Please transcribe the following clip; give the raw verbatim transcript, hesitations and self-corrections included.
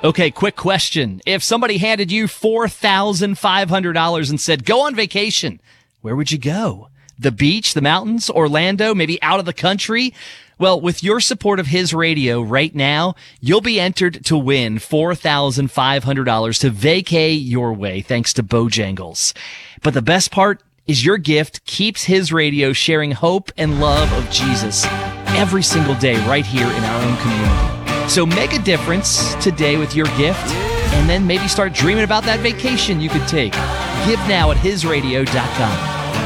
Okay, quick question. If somebody handed you four thousand five hundred dollars and said, go on vacation, where would you go? The beach, the mountains, Orlando, maybe out of the country? Well, with your support of His Radio right now, you'll be entered to win four thousand five hundred dollars to vacay your way thanks to Bojangles. But the best part is your gift keeps His Radio sharing hope and love of Jesus every single day right here in our own community. So make a difference today with your gift, and then maybe start dreaming about that vacation you could take. Give now at his radio dot com.